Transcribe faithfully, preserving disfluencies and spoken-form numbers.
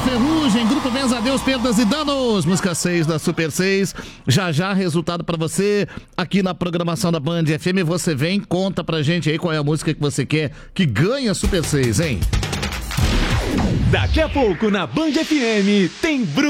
Ferrugem, Grupo Benza Deus, Perdas e Danos, música seis da Super seis. Já já resultado pra você aqui na programação da Band F M. Você vem, conta pra gente aí qual é a música que você quer que ganha Super seis, hein? Daqui a pouco na Band F M tem Bruno.